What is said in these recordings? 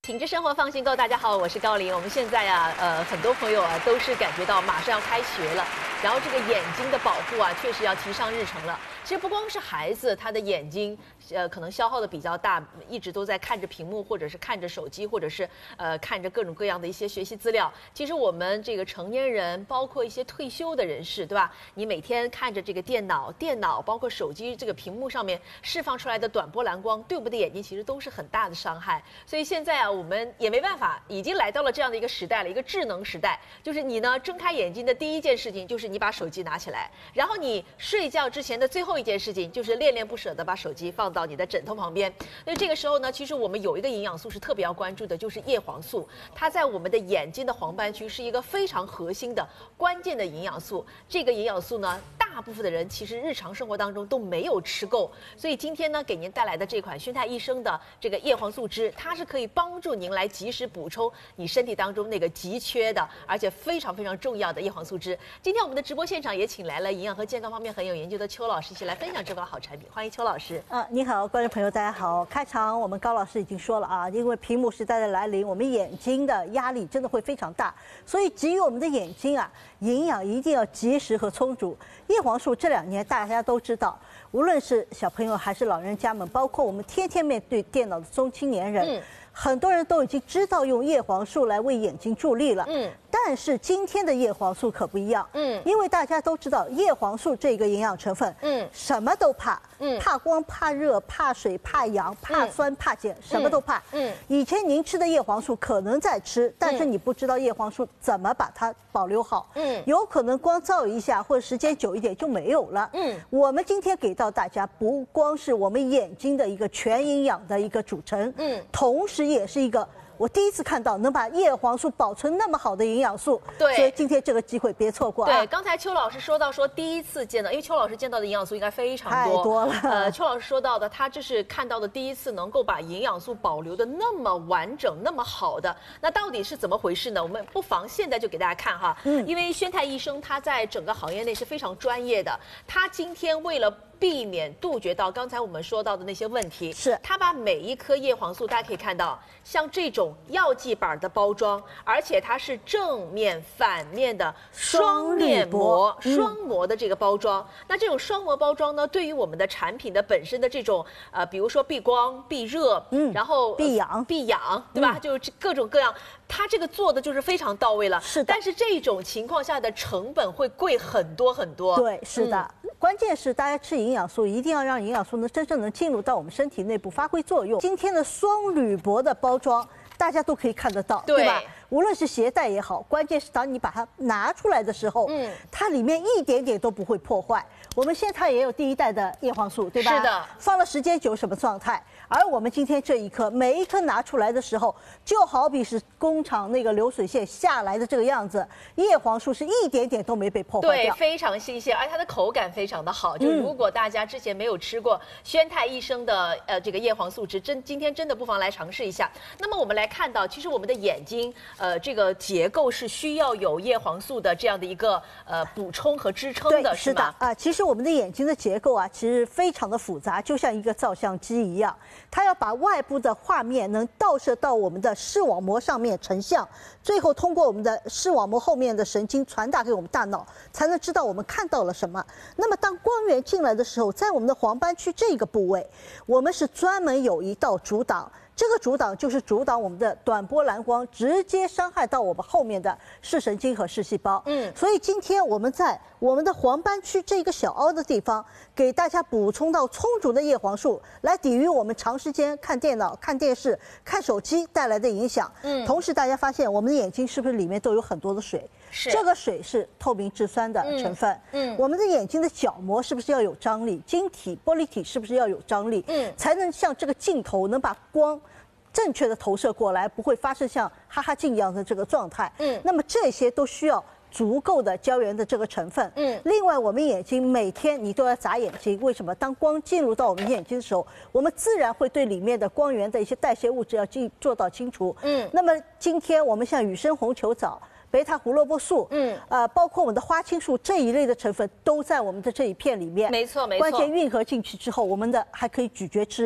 品质生活放心购，大家好，我是高玲。我们现在很多朋友都是感觉到马上要开学了，然后这个眼睛的保护确实要提上日程了。其实不光是孩子，他的眼睛可能消耗的比较大，一直都在看着屏幕，或者是看着手机，或者是看着各种各样的一些学习资料。其实我们这个成年人，包括一些退休的人士，对吧？你每天看着这个电脑包括手机这个屏幕上面释放出来的短波蓝光，对我们的眼睛其实都是很大的伤害。所以现在我们也没办法，已经来到了这样的一个时代了，一个智能时代。就是你呢，睁开眼睛的第一件事情就是你把手机拿起来，然后你睡觉之前的最后一件事情就是恋恋不舍的把手机放到你的枕头旁边。那这个时候呢，其实我们有一个营养素是特别要关注的，就是叶黄素。它在我们的眼睛的黄斑区是一个非常核心的关键的营养素。这个营养素呢，大部分的人其实日常生活当中都没有吃够。所以今天呢，给您带来的这款宣泰医生的这个叶黄素汁，它是可以帮助您来及时补充你身体当中那个急缺的，而且非常非常重要的叶黄素汁。今天我们的直播现场也请来了营养和健康方面很有研究的邱老师，一起来分享这款好产品。欢迎邱老师。 你好，观众朋友，大家好。开场我们高老师已经说了因为屏幕时代的来临，我们眼睛的压力真的会非常大，所以给予我们的眼睛营养一定要及时和充足。叶黄素这2年大家都知道，无论是小朋友还是老人家们，包括我们天天面对电脑的中青年人，很多人都已经知道用叶黄素来为眼睛助力了。但是今天的叶黄素可不一样。因为大家都知道叶黄素这个营养成分，什么都怕。怕光、怕热、怕水、怕氧、怕酸、怕碱，什么都怕。以前您吃的叶黄素可能在吃，但是你不知道叶黄素怎么把它保留好。有可能光照一下或者时间久一点就没有了。我们今天给到大家不光是我们眼睛的一个全营养的一个组成，同时也是一个我第一次看到能把叶黄素保存那么好的营养素。 对， 所以今天这个机会别错过。 对，刚才邱老师说到第一次见到，因为邱老师见到的营养素应该非常太多了。 邱老师说到的，他这是看到的第一次能够把营养素保留的那么完整、那么好的，那到底是怎么回事呢？我们不妨现在就给大家看哈。因为宣泰医生他在整个行业内是非常专业的，他今天为了避免杜绝到刚才我们说到的那些问题， 是他把每一颗叶黄素，大家可以看到，像这种药剂板的包装，而且它是正面、反面的双面膜、双膜的这个包装。那这种双膜包装呢，对于我们的产品的本身的这种比如说避光、避热，然后避氧，对吧？就是各种各样，它这个做的就是非常到位了。 是的， 但是这种情况下的成本会贵很多很多。 对，是的。关键是大家吃营养素一定要让营养素真正能进入到我们身体内部发挥作用。今天的双铝箔的包装，大家都可以看得到，对吧？无论是携带也好，关键是当你把它拿出来的时候，它里面一点点都不会破坏。我们现在也有第1代的叶黄素，对吧？ 是的， 放了时间久什么状态？而我们今天这一颗，每一颗拿出来的时候，就好比是工厂那个流水线下来的这个样子，叶黄素是一点点都没被破坏掉， 对，非常新鲜，而它的口感非常的好。就如果大家之前没有吃过宣泰医生的这个叶黄素汁，今天真的不妨来尝试一下。那么我们来看到，其实我们的眼睛这个结构是需要有叶黄素的这样的一个补充和支撑的， 是的其实我们的眼睛的结构其实非常的复杂，就像一个照相机一样。它要把外部的画面能倒射到我们的视网膜上面成像，最后通过我们的视网膜后面的神经传达给我们大脑，才能知道我们看到了什么。那么当光源进来的时候，在我们的黄斑区这个部位，我们是专门有一道阻挡。这个阻挡就是阻挡我们的短波蓝光直接伤害到我们后面的视神经和视细胞。所以今天我们在我们的黄斑区这个小凹的地方，给大家补充到充足的叶黄素，来抵御我们长时间看电脑、看电视、看手机带来的影响。同时大家发现我们的眼睛是不是里面都有很多的水？这个水是透明质酸的成分。我们的眼睛的角膜是不是要有张力？晶体、玻璃体是不是要有张力？才能像这个镜头能把光正确的投射过来，不会发生像哈哈镜一样的这个状态。那么这些都需要足够的胶原的这个成分。另外我们眼睛每天你都要眨眼睛，为什么？当光进入到我们眼睛的时候，我们自然会对里面的光源的一些代谢物质要做到清除。那么今天我们像雨生红球藻、贝塔胡萝卜素，包括我们的花青素这一类的成分都在我们的这一片里面。 没错没错。 关键运合进去之后，我们的还可以咀嚼吃。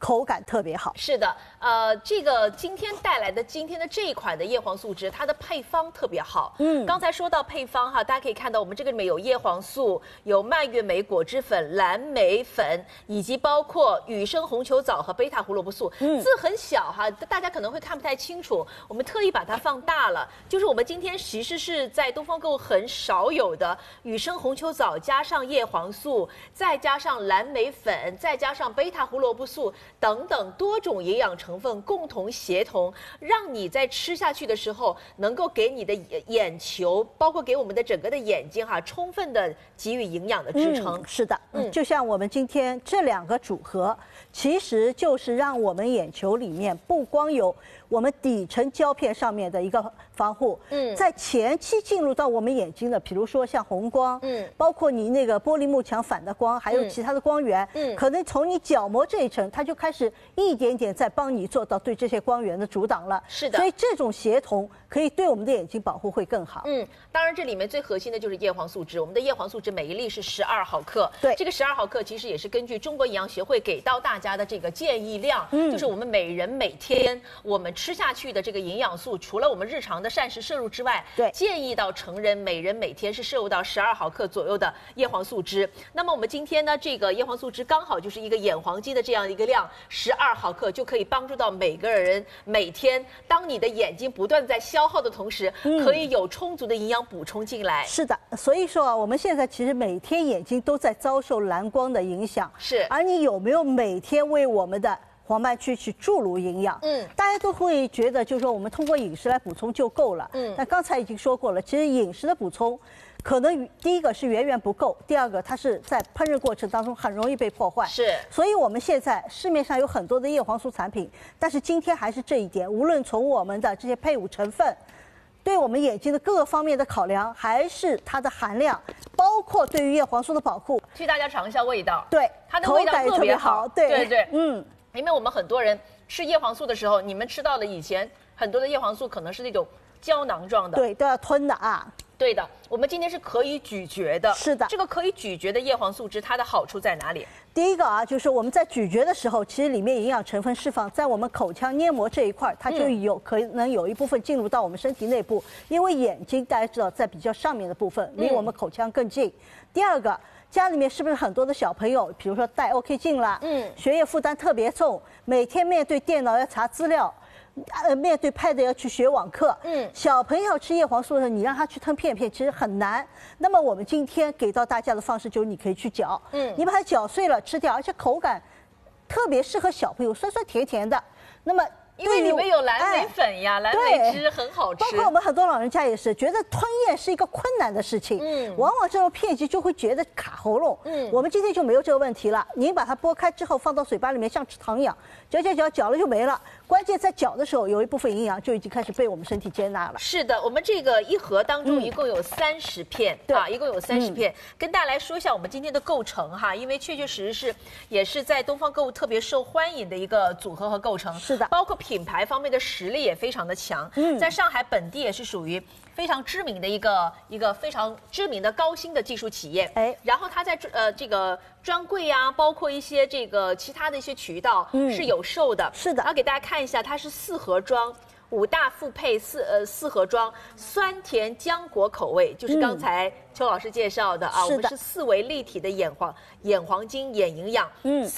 口感特别好。 是的，这个今天带来的今天的这一款的叶黄素汁，它的配方特别好。刚才说到配方哈，大家可以看到我们这个里面有叶黄素、有蔓越莓果汁粉、蓝莓粉，以及包括雨生红球藻和贝塔胡萝卜素。字很小哈，大家可能会看不太清楚，我们特意把它放大了。就是我们今天其实是在东方购物很少有的雨生红球藻加上叶黄素，再加上蓝莓粉，再加上贝塔胡萝卜素等等多种营养成分共同协同，让你在吃下去的时候能够给你的眼球，包括给我们的整个的眼睛哈，充分的给予营养的支撑。 是的，就像我们今天这2个组合，其实就是让我们眼球里面不光有我们底层胶片上面的一个防护，在前期进入到我们眼睛的，比如说像红光，包括你那个玻璃幕墙反的光，还有其他的光源，可能从你角膜这一层，它就开始一点点在帮你做到对这些光源的阻挡了。 是的， 所以这种协同可以对我们的眼睛保护会更好。 当然这里面最核心的就是叶黄素汁，我们的叶黄素汁每一粒是12毫克， 对， 这个12毫克其实也是根据中国营养学会给到大家的这个建议量，就是我们每人每天我们吃下去的这个营养素，除了我们日常的膳食摄入之外， 对， 建议到成人每人每天是摄入到12毫克左右的叶黄素汁。那么我们今天呢，这个叶黄素汁刚好就是一个眼黄金的这样一个量，12毫克就可以帮助到每个人每天，当你的眼睛不断在消耗的同时，可以有充足的营养补充进来。 是的，所以说啊，我们现在其实每天眼睛都在遭受蓝光的影响， 是。 而你有没有每天为我们的黄斑区去注入营养？大家都会觉得就是说我们通过饮食来补充就够了。但刚才已经说过了，其实饮食的补充可能第一个是远远不够，第二个它是在烹饪过程当中很容易被破坏。 是。 所以我们现在市面上有很多的叶黄素产品，但是今天还是这一点，无论从我们的这些配伍成分，对我们眼睛的各个方面的考量，还是它的含量，包括对于叶黄素的保护， 替大家尝一下味道。 对， 它的味道特别好。对，因为我们很多人吃叶黄素的时候，你们吃到了以前很多的叶黄素可能是那种胶囊状的， 对，都要吞的啊。 对的，我们今天是可以咀嚼的。 是的， 这个可以咀嚼的叶黄素汁，它的好处在哪里？ 第一个啊，就是我们在咀嚼的时候，其实里面营养成分释放在我们口腔黏膜这一块，它就可能有一部分进入到我们身体内部，因为眼睛大家知道在比较上面的部分，离我们口腔更近。第二个，家里面是不是很多的小朋友，比如说戴 OK 镜啦，学业负担特别重，每天面对电脑要查资料。面对 Pad 要去学网课，小朋友吃叶黄素的时候，你让他去吞片片，其实很难。那么我们今天给到大家的方式就是，你可以去搅，你把它搅碎了吃掉，而且口感特别适合小朋友，酸酸甜甜的。那么因为里面有蓝莓粉呀，蓝莓汁很好吃。 包括我们很多老人家也是觉得吞咽是一个困难的事情，往往这种片剂就会觉得卡喉咙。我们今天就没有这个问题了。您把它剥开之后放到嘴巴里面，像吃糖一样，搅了就没了。关键在搅的时候，有一部分营养就已经开始被我们身体接纳了。 是的，我们这个一盒当中一共有30片，一共有30片。跟大家来说一下我们今天的构成哈，因为确确实实也是在东方购物特别受欢迎的一个组合和构成。 是的， 包括品牌方面的实力也非常的强，在上海本地也是属于非常知名的一个非常知名的高新的技术企业。然后它在这个专柜呀，包括一些这个其他的一些渠道是有售的。 是的， 然后给大家看一下，它是4盒装。5大复配4盒装，酸甜浆果口味，就是刚才邱老师介绍的啊。我们是4维立体的眼黄金眼营养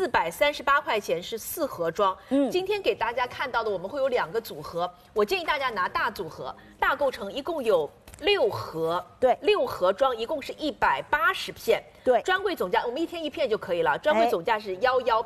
，438块钱是4盒装。今天给大家看到的，我们会有2个组合，我建议大家拿大组合，大构成一共有6盒， 对 ，6盒装一共是180片， 对， 专柜总价我们1天1片就可以了，专柜总价是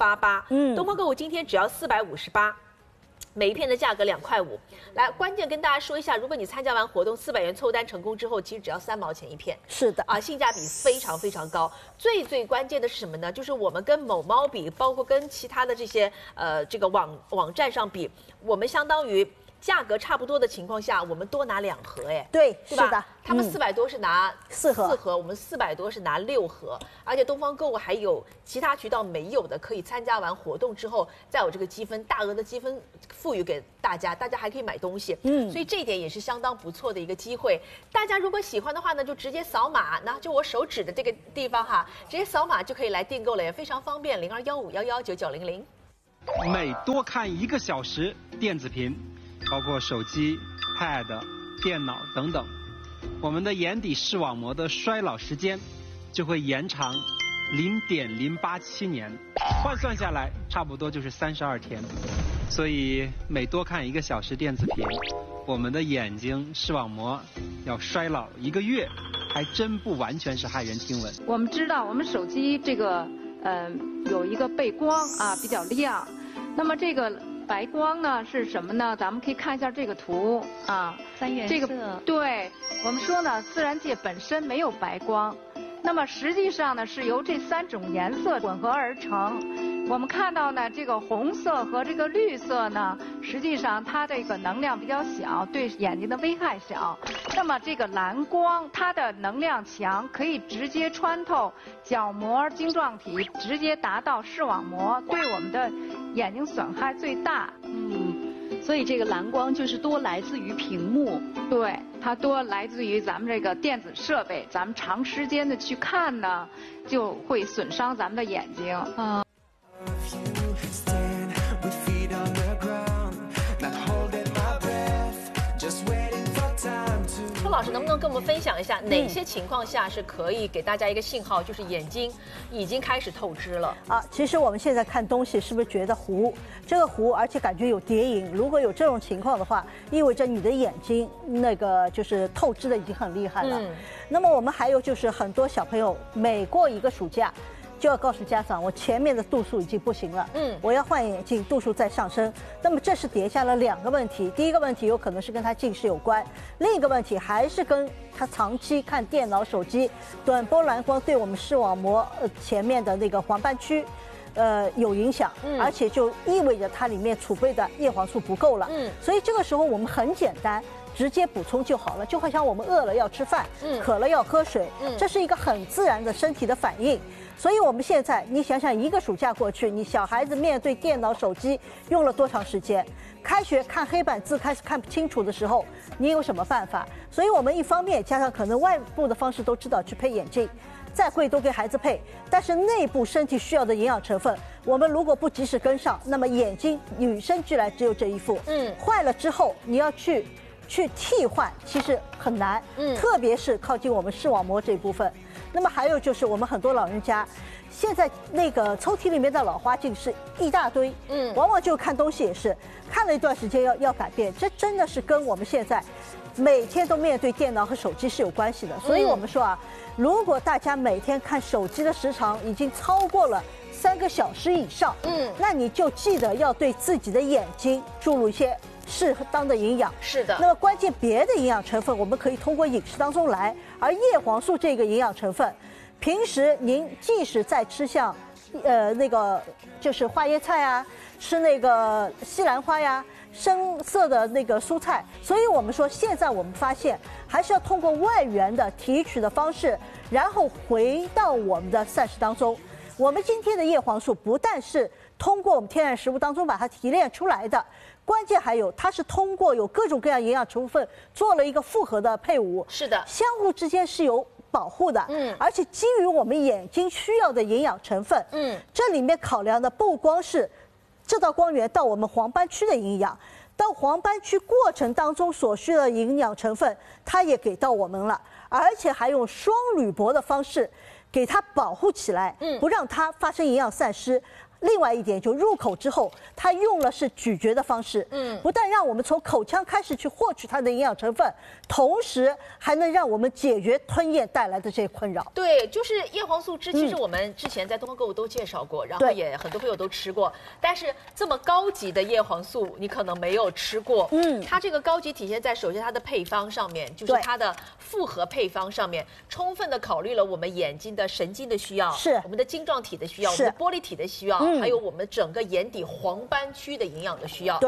1188，东方购物今天只要458。每一片的价格2块5。来，关键跟大家说一下，如果你参加完活动400元凑单成功之后，其实只要3毛钱一片。 是的啊，性价比非常非常高。最关键的是什么呢？就是我们跟某猫比，包括跟其他的这些这个网站上比，我们相当于价格差不多的情况下，我们多拿2盒，哎， 对， 是吧？ 是的， 他们400多是拿 4盒， 我们400多是拿6盒，而且东方购物还有其他渠道没有的，可以参加完活动之后，再有这个积分，大额的积分赋予给大家，大家还可以买东西，所以这一点也是相当不错的一个机会。大家如果喜欢的话呢，就直接扫码，那就我手指的这个地方哈，直接扫码就可以来订购了，也非常方便，0215119900。 每多看1个小时电子屏，包括手机、Pad、电脑等等，我们的眼底视网膜的衰老时间就会延长0.087年，换算下来差不多就是32天。所以每多看1个小时电子屏，我们的眼睛视网膜要衰老1个月，还真不完全是骇人听闻。 我们知道，我们手机这个有一个背光啊比较亮，那么这个白光呢是什么呢？咱们可以看一下这个图啊， 三原色。 这个对我们说呢，自然界本身没有白光，那么实际上呢是由这3种颜色混合而成。我们看到呢，这个红色和这个绿色呢，实际上它这个能量比较小，对眼睛的危害小。那么这个蓝光，它的能量强，可以直接穿透角膜晶状体，直接达到视网膜，对我们的眼睛损害最大。 所以这个蓝光就是多来自于屏幕， 对，它多来自于咱们这个电子设备，咱们长时间的去看呢，就会损伤咱们的眼睛。 邱老师能不能跟我们分享一下，哪些情况下是可以给大家一个信号，就是眼睛已经开始透支了啊？其实我们现在看东西是不是觉得糊？这个糊，而且感觉有叠影。如果有这种情况的话，意味着你的眼睛那个就是透支的已经很厉害了。那么我们还有就是很多小朋友每过1个暑假，就要告诉家长，我前面的度数已经不行了，我要换眼镜，度数再上升。那么这是叠下了2个问题，第一个问题有可能是跟他近视有关，另一个问题还是跟他长期看电脑、手机，短波蓝光对我们视网膜前面的那个黄斑区，有影响，而且就意味着它里面储备的叶黄素不够了，所以这个时候我们很简单。直接补充就好了，就好像我们饿了要吃饭，渴了要喝水，这是一个很自然的身体的反应。所以我们现在，你想想1个暑假过去，你小孩子面对电脑、手机用了多长时间？开学看黑板字开始看不清楚的时候，你有什么办法？所以我们一方面加上可能外部的方式都知道去配眼镜，再贵都给孩子配，但是内部身体需要的营养成分，我们如果不及时跟上，那么眼睛与生俱来只有这一副，坏了之后你要去替换，其实很难，特别是靠近我们视网膜这一部分。那么还有就是我们很多老人家，现在那个抽屉里面的老花镜是一大堆，往往就看东西也是看了一段时间要改变，这真的是跟我们现在每天都面对电脑和手机是有关系的。所以我们说啊，如果大家每天看手机的时长已经超过了3个小时以上，那你就记得要对自己的眼睛注入一些适当的营养。 是的。 那么关键别的营养成分我们可以通过饮食当中来，而叶黄素这个营养成分，平时您即使在吃像那个就是花椰菜啊，吃那个西兰花呀，深色的那个蔬菜，所以我们说现在我们发现还是要通过外源的提取的方式，然后回到我们的膳食当中。我们今天的叶黄素不但是通过我们天然食物当中把它提炼出来的，关键还有它是通过有各种各样营养成分做了一个复合的配伍， 是的， 相互之间是有保护的，而且基于我们眼睛需要的营养成分，这里面考量的不光是这道光源到我们黄斑区的营养，到黄斑区过程当中所需的营养成分，它也给到我们了，而且还用双铝箔的方式给它保护起来，不让它发生营养散失。另外一点，就入口之后，它用了是咀嚼的方式，不但让我们从口腔开始去获取它的营养成分，同时还能让我们解决吞咽带来的这些困扰。 对，就是叶黄素汁，其实我们之前在东方购物都介绍过，然后也很多朋友都吃过，但是这么高级的叶黄素你可能没有吃过。它这个高级体现在首先它的配方上面，就是它的复合配方上面，充分的考虑了我们眼睛的神经的需要， 是我们的晶状体的需要，我们的玻璃体的需要。还有我们整个眼底黄斑区的营养的需要。 对，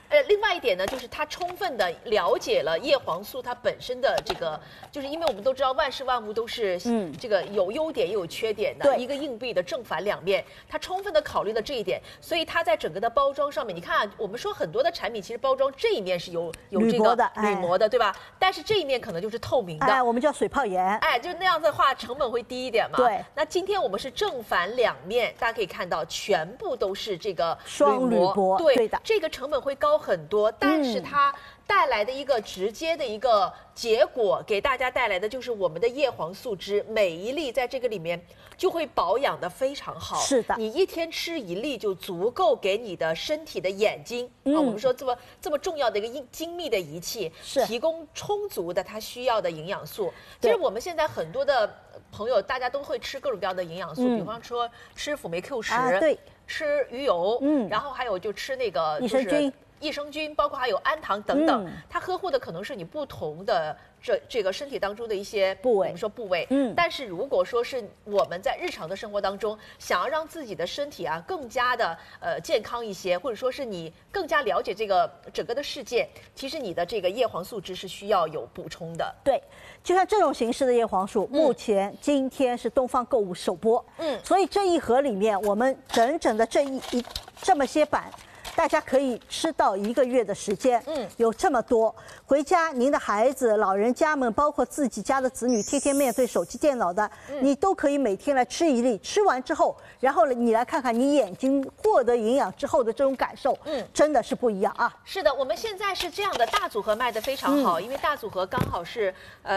另外一点呢，就是它充分的了解了叶黄素它本身的这个，就是因为我们都知道万事万物都是这个有优点也有缺点的，一个硬币的正反两面，它充分的考虑了这一点，所以它在整个的包装上面，你看我们说很多的产品其实包装这一面是有这个铝膜的，对吧？但是这一面可能就是透明的， 我们叫水泡岩， 就那样子的话成本会低一点嘛。 对。 那今天我们是正反两面，大家可以看到全部都是这个双铝箔， 对的，这个成本会高很多，但是它带来的一个直接的一个结果，给大家带来的就是我们的叶黄素汁，每一粒在这个里面就会保养的非常好。 是的， 你一天吃1粒就足够给你的身体的眼睛我们说这么重要的一个精密的仪器，提供充足的它需要的营养素。其实我们现在很多的朋友，大家都会吃各种各样的营养素，比方说吃辅酶 Q10， 对， 吃鱼油，然后还有就吃那个益生菌，包括还有氨糖等等，它呵护的可能是你不同的这个身体当中的一些部位，我们说部位，但是如果说是我们在日常的生活当中，想要让自己的身体更加的健康一些，或者说是你更加了解这个整个的世界，其实你的这个叶黄素汁是需要有补充的。 对，就像这种形式的叶黄素，目前今天是东方购物首播，所以这一盒里面我们整整的这么些版。大家可以吃到1个月的时间，有这么多，回家您的孩子、老人家们，包括自己家的子女，天天面对手机、电脑的，你都可以每天来吃1粒。吃完之后，然后你来看看你眼睛获得营养之后的这种感受，真的是不一样啊。 是的，我们现在是这样的，大组合卖得非常好，因为大组合刚好是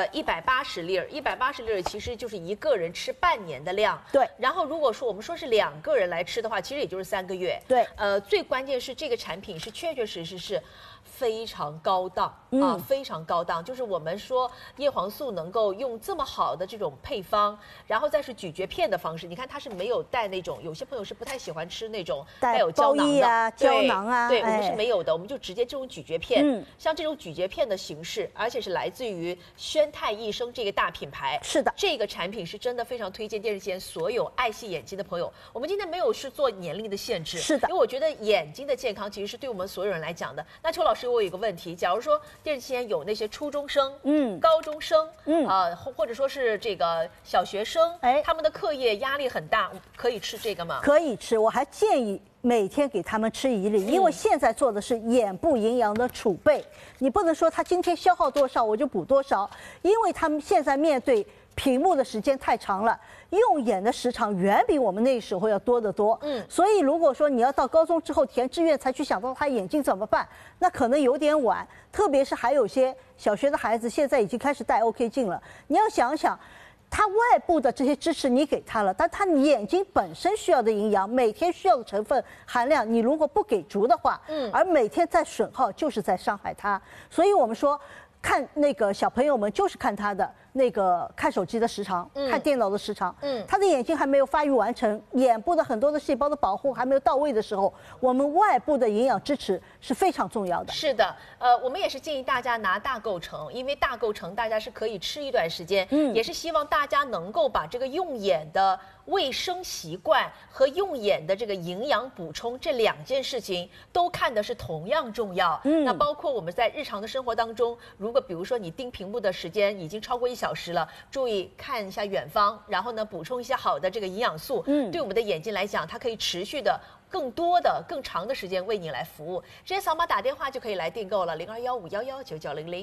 180粒，180粒其实就是1个人吃半年的量。 对。 然后如果说我们说是2个人来吃的话，其实也就是3个月。 对。 最关键是这个产品是确确实实是非常高档非常高档。就是我们说叶黄素能够用这么好的这种配方，然后再是咀嚼片的方式，你看它是没有带那种，有些朋友是不太喜欢吃那种带有胶囊的胶囊啊， 对，我们是没有的，我们就直接这种咀嚼片，像这种咀嚼片的形式，而且是来自于宣泰益生这个大品牌。 是的， 这个产品是真的非常推荐电视前所有爱惜眼睛的朋友。我们今天没有是做年龄的限制， 是的， 因为我觉得眼睛的健康其实是对我们所有人来讲的。那邱老师，我有一个问题，假如说电视前有那些初中生、高中生，或者说是这个小学生，他们的课业压力很大，可以吃这个吗？ 可以吃，我还建议每天给他们吃1粒，因为现在做的是眼部营养的储备，你不能说他今天消耗多少我就补多少，因为他们现在面对屏幕的时间太长了，用眼的时长远比我们那时候要多得多。所以如果说你要到高中之后填志愿才去想到他眼睛怎么办，那可能有点晚。特别是还有些小学的孩子现在已经开始戴 OK 镜了，你要想想。他外部的这些支持你给他了，但他眼睛本身需要的营养，每天需要的成分含量，你如果不给足的话，而每天在损耗，就是在伤害他。所以我们说，看那个小朋友们就是看他的那个看手机的时长，看电脑的时长，他的眼睛还没有发育完成，眼部的很多的细胞的保护还没有到位的时候，我们外部的营养支持是非常重要的。 是的，我们也是建议大家拿大构成，因为大构成大家是可以吃一段时间，也是希望大家能够把这个用眼的卫生习惯和用眼的这个营养补充这2件事情都看的是同样重要。那包括我们在日常的生活当中，如果比如说你盯屏幕的时间已经超过1小时了，注意看一下远方，然后呢补充一些好的这个营养素，对我们的眼睛来讲，它可以持续的更多的更长的时间为你来服务。直接扫码打电话就可以来订购了，0215119900。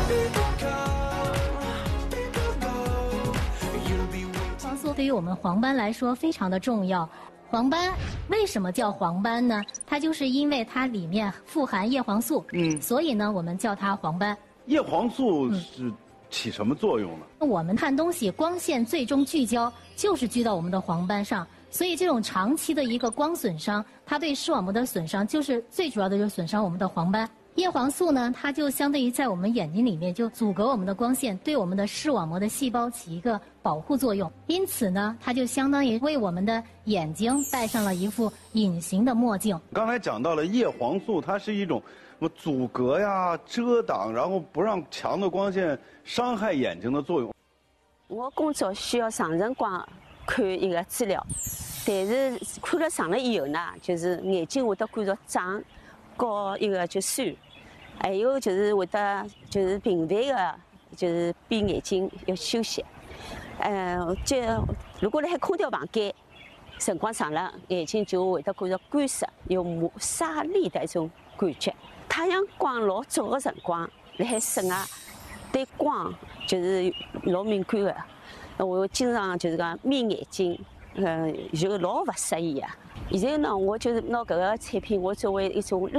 黄素对于我们黄斑来说非常的重要。黄斑为什么叫黄斑呢？它就是因为它里面富含叶黄素，所以呢我们叫它黄斑。 叶黄素是起什么作用呢？ 我们看东西光线最终聚焦就是聚到我们的黄斑上，所以这种长期的一个光损伤，它对视网膜的损伤就是最主要的就是损伤我们的黄斑。叶黄素呢，它就相当于在我们眼睛里面就阻隔我们的光线，对我们的视网膜的细胞起一个保护作用。因此呢，它就相当于为我们的眼睛戴上了一副隐形的墨镜。 刚才讲到了叶黄素，它是一种什么阻隔呀、遮挡，然后不让强的光线伤害眼睛的作用。 我工作需要长辰光看一个资料，但是看了长了以后呢，就是眼睛会得感觉胀。 搞一个就酸，还有就是会得就是频繁的，就是闭眼睛要休息。就如果辣海空调房间辰光长了，眼睛就会得觉着干涩，有沙粒的一种感觉。太阳光老足的辰光，辣海室外对光就是老敏感的，我经常就是讲眯眼睛，就老勿适宜啊。现在呢，我就是拿搿个产品，我作为一种